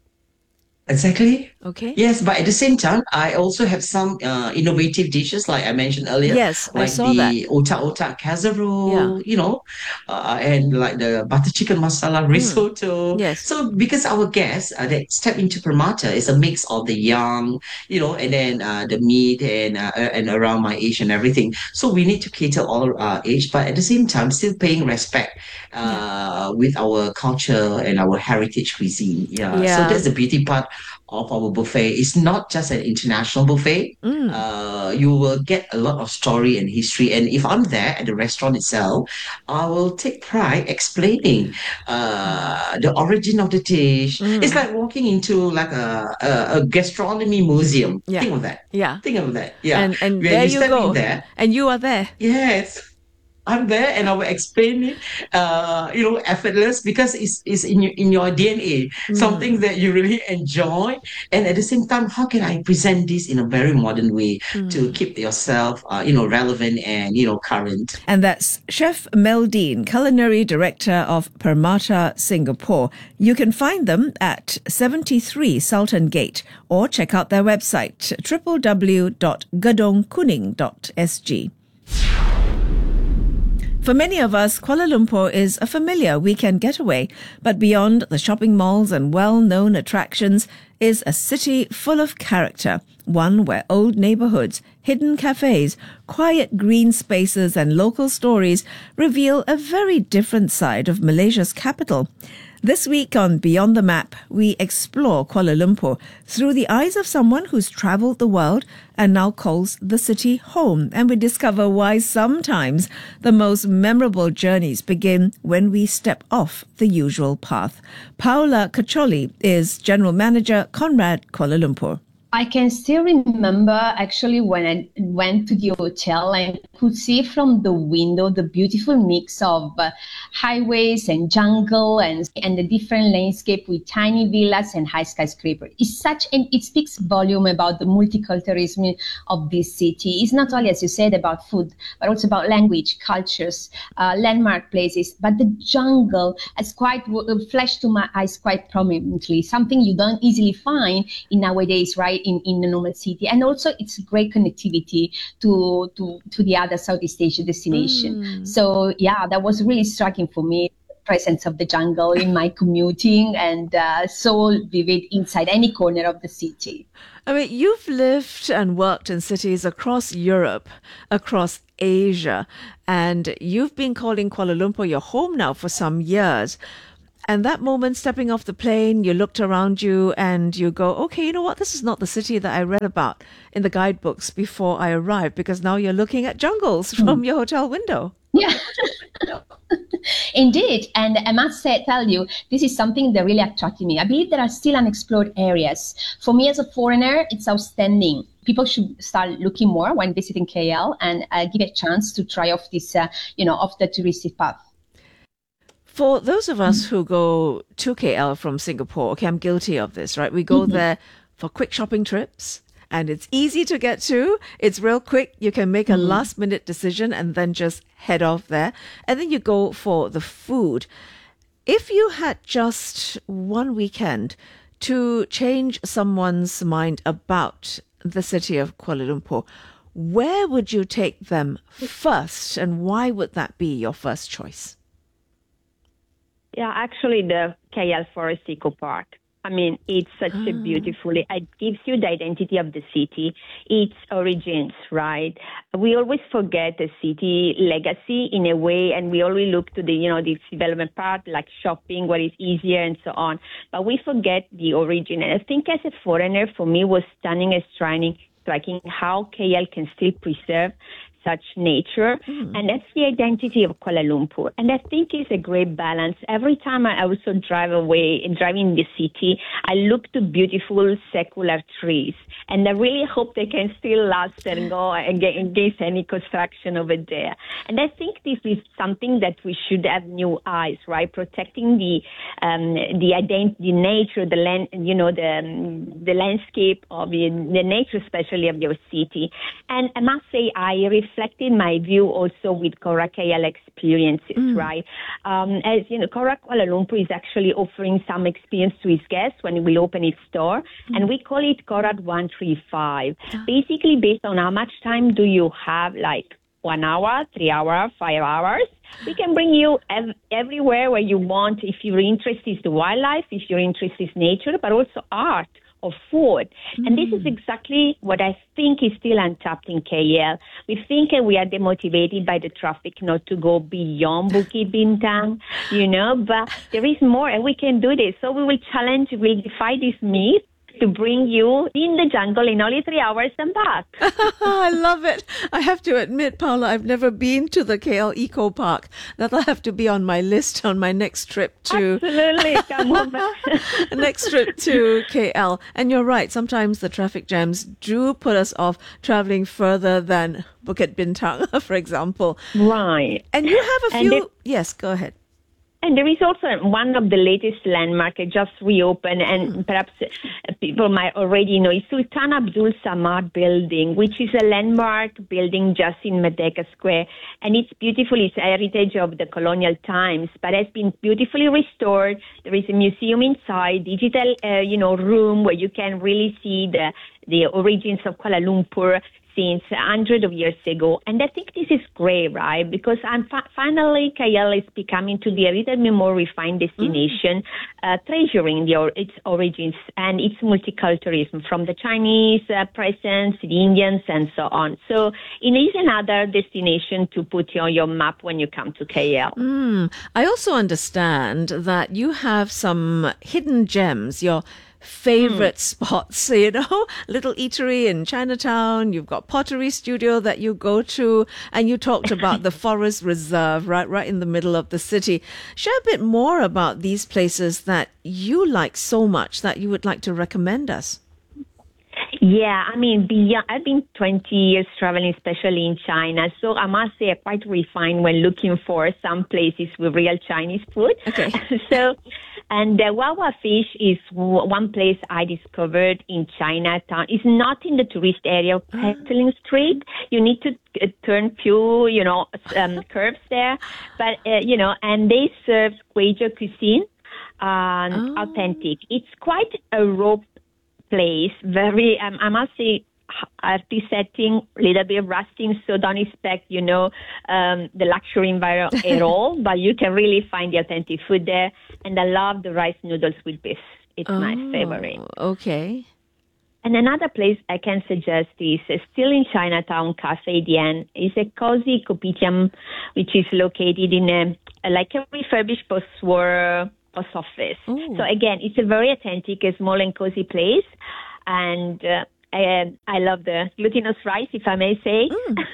Exactly. Okay. Yes, but at the same time, I also have some uh, innovative dishes, like I mentioned earlier. Yes, I like saw the otak-otak casserole, Yeah. you know, uh, and like the butter chicken masala risotto. Yes. So because our guests uh, that step into Permata is a mix of the young, you know, and then uh, the meat and uh, uh, and around my age and everything. So we need to cater all uh, age, but at the same time, still paying respect uh, with our culture and our heritage cuisine. Yeah. So Yeah. that's the beauty part of our buffet. It's not just an international buffet. Mm. Uh, you will get a lot of story and history. And if I'm there at the restaurant itself, I will take pride explaining uh, the origin of the dish. Mm. It's like walking into like a, a, a gastronomy museum. Yeah. Think of that. Yeah. Think of that. Yeah. And and When there you step go. in there, And you are there. yes. I'm there and I will explain it, uh, you know, effortless because it's, it's in your, in your D N A, something that you really enjoy. And at the same time, how can I present this in a very modern way to keep yourself, uh, you know, relevant and, you know, current? And that's Chef Mel Dean, Culinary Director of Permata Singapore. You can find them at seventy-three Sultan Gate or check out their website, w w w dot gedong kuning dot s g. For many of us, Kuala Lumpur is a familiar weekend getaway, but beyond the shopping malls and well-known attractions is a city full of character, one where old neighborhoods, hidden cafes, quiet green spaces and local stories reveal a very different side of Malaysia's capital. This week on Beyond the Map, we explore Kuala Lumpur through the eyes of someone who's travelled the world and now calls the city home. And we discover why sometimes the most memorable journeys begin when we step off the usual path. Paula Caccioli is General Manager, Conrad Kuala Lumpur. I can still remember actually when I went to the hotel and could see from the window the beautiful mix of uh, highways and jungle and and the different landscape with tiny villas and high skyscrapers. It's such, and it speaks volume about the multiculturalism of this city. It's not only, as you said, about food, but also about language, cultures, uh, landmark places. But the jungle has quite uh, flashed to my eyes quite prominently, something you don't easily find in nowadays, right? In, in the normal city. And also it's great connectivity to, to, to the other Southeast Asia destination. Mm. So yeah, that was really striking for me, the presence of the jungle in my commuting, and uh, so vivid inside any corner of the city. I mean, you've lived and worked in cities across Europe, across Asia, and you've been calling Kuala Lumpur your home now for some years. And that moment, stepping off the plane, you looked around you and you go, okay, you know what? This is not the city that I read about in the guidebooks before I arrived, because now you're looking at jungles from your hotel window. Yeah, indeed. And I must say, tell you, this is something that really attracted me. I believe there are still unexplored areas. For me as a foreigner, it's outstanding. People should start looking more when visiting K L and uh, give a chance to try off this, uh, you know, off the touristic path. For those of us who go to K L from Singapore, okay, I'm guilty of this, right? We go Mm-hmm. there for quick shopping trips, and it's easy to get to. It's real quick. You can make a Mm. last minute decision and then just head off there. And then you go for the food. If you had just one weekend to change someone's mind about the city of Kuala Lumpur, where would you take them first, and why would that be your first choice? Yeah, actually, the K L Forest Eco Park. I mean, it's such a beautiful, it gives you the identity of the city, its origins, right? We always forget the city legacy in a way, and we only look to the, you know, this development part, like shopping, what is easier and so on. But we forget the origin. And I think as a foreigner, for me, was stunning and striking, striking how K L can still preserve such nature. Mm. And that's the identity of Kuala Lumpur. And I think it's a great balance. Every time I also drive away and drive in the city, I look to beautiful secular trees. And I really hope they can still last and go against any construction over there. And I think this is something that we should have new eyes, right? Protecting the um, the identity, the nature, the land, you know, the um, the landscape of the, the nature, especially of your city. And I must say, I reflected my view also with Cora K L experiences, mm. right? Um, as you know, Cora Kuala Lumpur is actually offering some experience to its guests when it will open its store, mm. and we call it Cora one three five. Oh. Basically, based on how much time do you have, like one hour, three hours, five hours, we can bring you ev- everywhere where you want. If your interest is the wildlife, if your interest is nature, but also art or food. Mm. And this is exactly what I think is still untapped in K L. We think uh, we are demotivated by the traffic not to go beyond Bukit Bintang, you know, but there is more and we can do this. So we will challenge, we'll defy this myth to bring you in the jungle in only three hours and back. I love it. I have to admit, Paula, I've never been to the K L Eco Park. That'll have to be on my list on my next trip to... Absolutely. Come on back. next trip to K L. And you're right, sometimes the traffic jams do put us off traveling further than Bukit Bintang, for example. Right. And you have a And few... it- Yes, go ahead. And there is also one of the latest landmarks just reopened, and perhaps people might already know, is Sultan Abdul Samad building, which is a landmark building just in Merdeka Square. And it's beautiful. It's a heritage of the colonial times, but has been beautifully restored. There is a museum inside, digital, uh, you know, room where you can really see the the origins of Kuala Lumpur since hundreds of years ago. And I think this is great, right? Because I'm fi- finally K L is becoming to be a little bit more refined destination, mm. uh, treasuring the, or- its origins and its multiculturalism from the Chinese uh, presence, the Indians, and so on. So it is another destination to put on your map when you come to K L. Mm. I also understand that you have some hidden gems, your favorite mm. spots, you know, little eatery in Chinatown, you've got pottery studio that you go to, and you talked about the forest reserve right right in the middle of the city. Share a bit more about these places that you like so much that you would like to recommend us. Yeah, I mean, beyond, I've been twenty years traveling, especially in China. So I must say, I'm quite refined when looking for some places with real Chinese food. Okay. So, and the Wawa fish is w- one place I discovered in Chinatown. It's not in the tourist area of Petaling Street. You need to uh, turn few, you know, um, curves there. But, uh, you know, and they serve Guizhou cuisine, um, Oh. authentic. It's quite a raw place, very, um, I must say, arty setting, a little bit of rusting, so don't expect, you know, um, the luxury environment at all, but you can really find the authentic food there. And I love the rice noodles with beef. It's my Oh, favorite. Okay. And another place I can suggest is uh, still in Chinatown, Cafe Dien. It's a cozy kopitiam, which is located in a, like a refurbished post-war post office. So again, it's a very authentic, a small and cozy place. And uh, I, I love the glutinous rice, if I may say.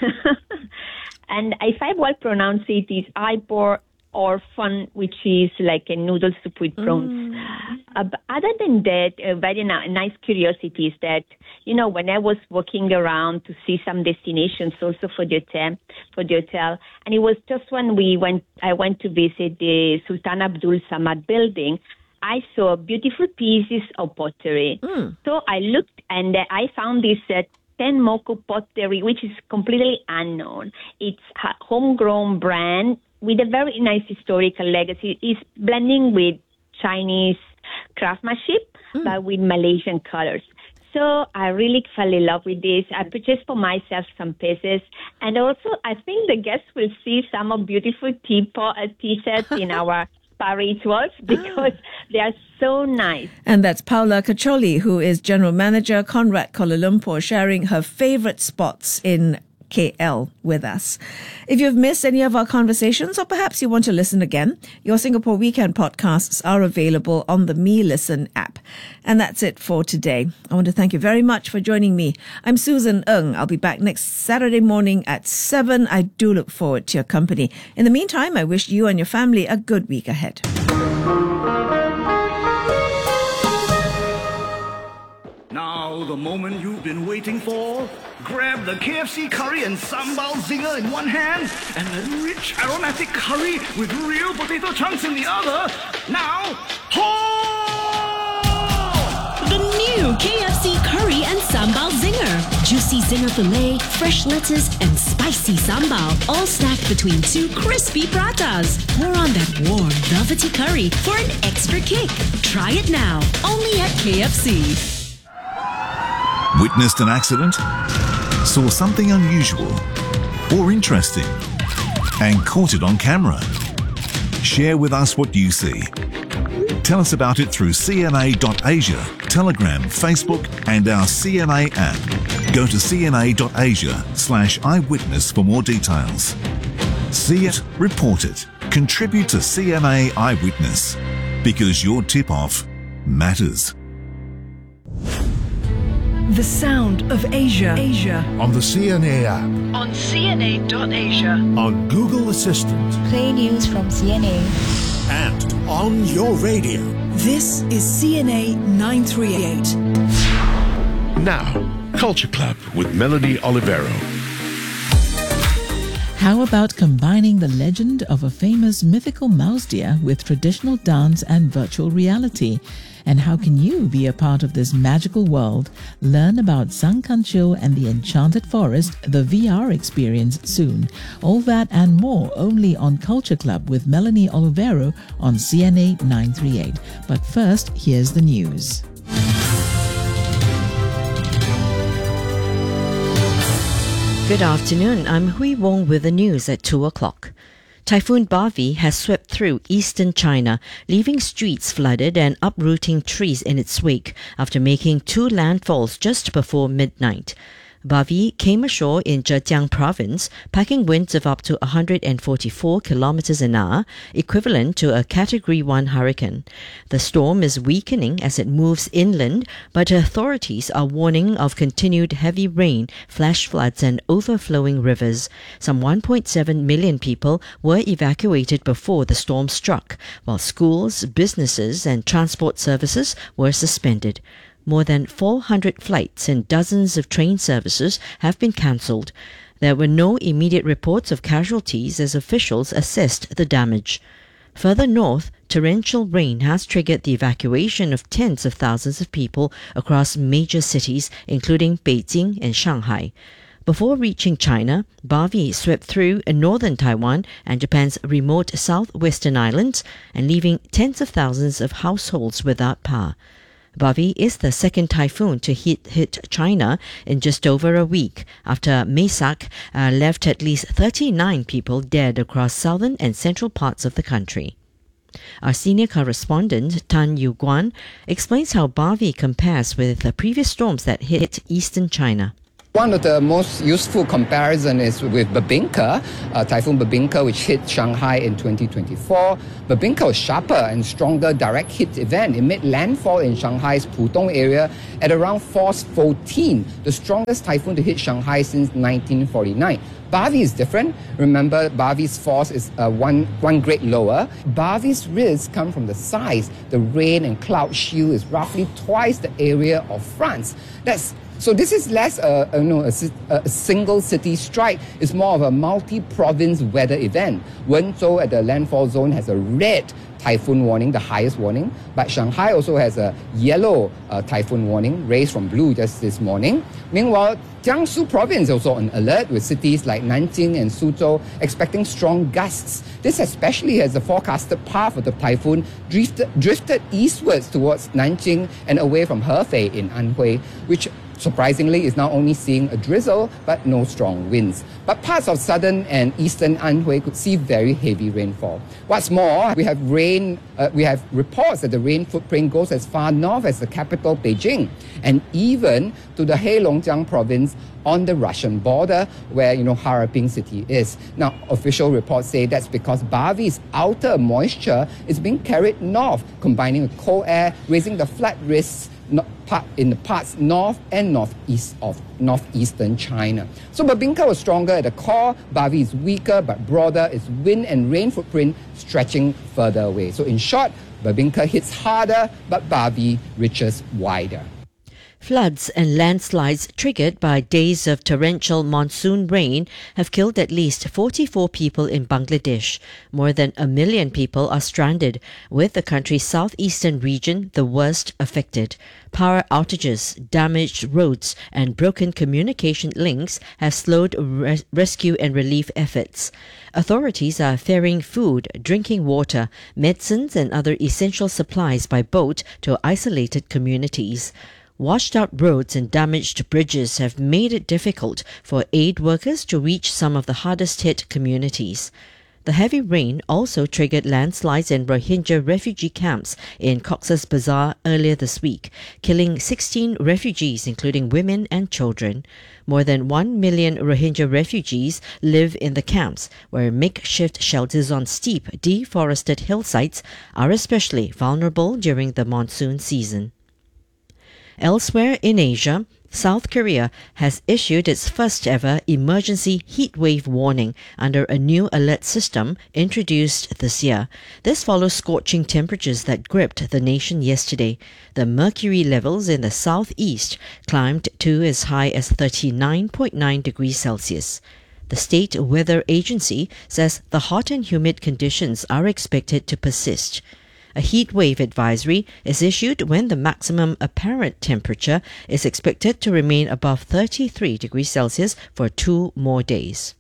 And if I well pronounce it, is Aipor Orphan, which is like a noodle soup with prawns. Uh, but other than that, a very na- nice curiosity is that, you know, when I was walking around to see some destinations also for the hotel, for the hotel, and it was just when we went, I went to visit the Sultan Abdul Samad building, I saw beautiful pieces of pottery. So I looked and uh, I found this uh, Tenmoku pottery, which is completely unknown. It's a homegrown brand with a very nice historical legacy. It's blending with Chinese craftsmanship, but with Malaysian colors. So I really fell in love with this. I purchased for myself some pieces. And also, I think the guests will see some of beautiful teapot, uh, tea sets in our spa rituals because they are so nice. And that's Paula Caccioli, who is General Manager, Conrad Kuala Lumpur, sharing her favorite spots in K L with us. If you've missed any of our conversations, or perhaps you want to listen again, your Singapore Weekend podcasts are available on the Me Listen app. And that's it for today. I want to thank you very much for joining me. I'm Susan Ng. I'll be back next Saturday morning at seven. I do look forward to your company. In the meantime, I wish you and your family a good week ahead. Now, the moment you've been waiting for. Grab the K F C curry and sambal zinger in one hand and the rich aromatic curry with real potato chunks in the other. Now, hold! The new K F C curry and sambal zinger. Juicy zinger filet, fresh lettuce, and spicy sambal, all stacked between two crispy pratas. Pour on that warm, velvety curry for an extra kick. Try it now, only at K F C. Witnessed an accident? Saw something unusual or interesting and caught it on camera? Share with us what you see. Tell us about it through C N A dot Asia, Telegram, Facebook and our C N A app. Go to C N A dot Asia slash eyewitness for more details. See it, report it, contribute to C N A Eyewitness because your tip-off matters. The sound of Asia. Asia. On the C N A app. On C N A dot Asia. On Google Assistant. Play news from C N A. And on your radio. This is C N A nine thirty-eight. Now, Culture Club with Melanie Olivero. How about combining the legend of a famous mythical mouse deer with traditional dance and virtual reality? And how can you be a part of this magical world? Learn about Sangkanchil and the Enchanted Forest, the V R experience soon. All that and more only on Culture Club with Melanie Olivero on C N A nine thirty-eight. But first, here's the news. Good afternoon. I'm Hui Wong with the news at two o'clock. Typhoon Bavi has swept through eastern China, leaving streets flooded and uprooting trees in its wake after making two landfalls just before midnight. Bavi came ashore in Zhejiang province, packing winds of up to one hundred forty-four kilometers an hour, equivalent to a Category one hurricane. The storm is weakening as it moves inland, but authorities are warning of continued heavy rain, flash floods and overflowing rivers. Some one point seven million people were evacuated before the storm struck, while schools, businesses and transport services were suspended. More than four hundred flights and dozens of train services have been cancelled. There were no immediate reports of casualties as officials assessed the damage. Further north, torrential rain has triggered the evacuation of tens of thousands of people across major cities, including Beijing and Shanghai. Before reaching China, Barbie swept through northern Taiwan and Japan's remote southwestern islands and leaving tens of thousands of households without power. Barbie is the second typhoon to hit, hit China in just over a week after Maisak uh, left at least thirty-nine people dead across southern and central parts of the country. Our senior correspondent, Tan Yu Guan, explains how Barbie compares with the previous storms that hit eastern China. One of the most useful comparison is with Babinka, uh, Typhoon Babinka, which hit Shanghai in twenty twenty-four. Babinka was sharper and stronger direct hit event. It made landfall in Shanghai's Pudong area at around force fourteen, the strongest typhoon to hit Shanghai since nineteen forty-nine. Barbie is different. Remember, Barbie's force is uh, one, one grade lower. Barbie's risks come from the size. The rain and cloud shield is roughly twice the area of France. That's So this is less a, a, you know, a, a single city strike. It's more of a multi-province weather event. Wenzhou at the landfall zone has a red typhoon warning, the highest warning. But Shanghai also has a yellow uh, typhoon warning, raised from blue just this morning. Meanwhile, Jiangsu province also on alert, with cities like Nanjing and Suzhou expecting strong gusts. This especially as the forecasted path of the typhoon drifted, drifted eastwards towards Nanjing and away from Hefei in Anhui, which surprisingly is now only seeing a drizzle but no strong winds. But parts of southern and eastern Anhui could see very heavy rainfall. What's more, we have rain. Uh, we have reports that the rain footprint goes as far north as the capital Beijing, and even to the Heilongjiang province on the Russian border, where you know Harbin city is. Now, official reports say that's because Barbie's outer moisture is being carried north, combining with cold air, raising the flood risks in the parts north and northeast of northeastern China. So Babinka was stronger at the core, Barbie is weaker but broader, its wind and rain footprint stretching further away. So in short, Babinka hits harder but Barbie reaches wider. Floods and landslides triggered by days of torrential monsoon rain have killed at least forty-four people in Bangladesh. More than a million people are stranded, with the country's southeastern region the worst affected. Power outages, damaged roads, and broken communication links have slowed res- rescue and relief efforts. Authorities are ferrying food, drinking water, medicines, and other essential supplies by boat to isolated communities. Washed out roads and damaged bridges have made it difficult for aid workers to reach some of the hardest hit communities. The heavy rain also triggered landslides in Rohingya refugee camps in Cox's Bazar earlier this week, killing sixteen refugees, including women and children. More than one million Rohingya refugees live in the camps, where makeshift shelters on steep, deforested hillsides are especially vulnerable during the monsoon season. Elsewhere in Asia, South Korea has issued its first ever emergency heatwave warning under a new alert system introduced this year. This follows scorching temperatures that gripped the nation yesterday. The mercury levels in the southeast climbed to as high as thirty-nine point nine degrees Celsius. The State Weather Agency says the hot and humid conditions are expected to persist. A heat wave advisory is issued when the maximum apparent temperature is expected to remain above thirty-three degrees Celsius for two more days.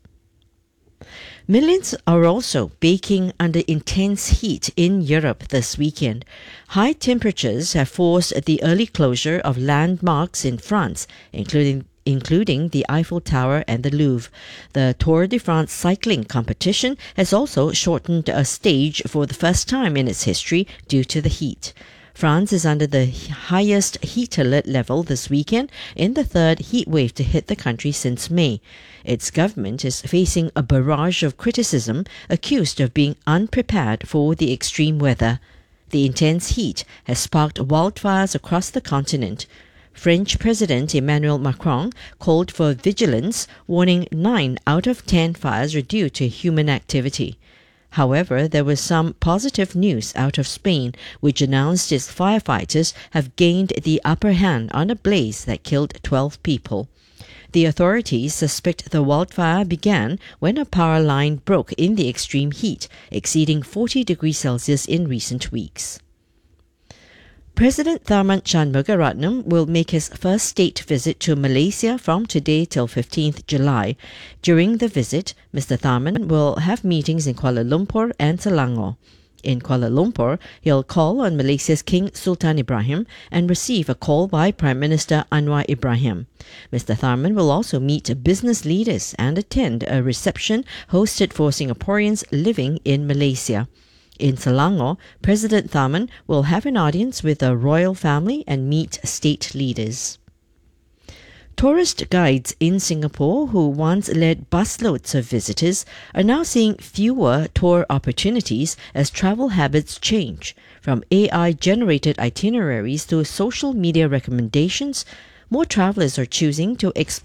Millions are also baking under intense heat in Europe this weekend. High temperatures have forced the early closure of landmarks in France, including including the Eiffel Tower and the Louvre. The Tour de France cycling competition has also shortened a stage for the first time in its history due to the heat. France is under the highest heat alert level this weekend in the third heat wave to hit the country since May. Its government is facing a barrage of criticism, accused of being unprepared for the extreme weather. The intense heat has sparked wildfires across the continent. French President Emmanuel Macron called for vigilance, warning nine out of ten fires are due to human activity. However, there was some positive news out of Spain, which announced its firefighters have gained the upper hand on a blaze that killed twelve people. The authorities suspect the wildfire began when a power line broke in the extreme heat, exceeding forty degrees Celsius in recent weeks. President Tharman Shanmugaratnam will make his first state visit to Malaysia from today till fifteenth July. During the visit, Mister Tharman will have meetings in Kuala Lumpur and Selangor. In Kuala Lumpur, he'll call on Malaysia's King Sultan Ibrahim and receive a call by Prime Minister Anwar Ibrahim. Mister Tharman will also meet business leaders and attend a reception hosted for Singaporeans living in Malaysia. In Selangor, President Tharman will have an audience with the royal family and meet state leaders. Tourist guides in Singapore who once led busloads of visitors are now seeing fewer tour opportunities as travel habits change. From A I-generated itineraries to social media recommendations, more travellers are choosing to explore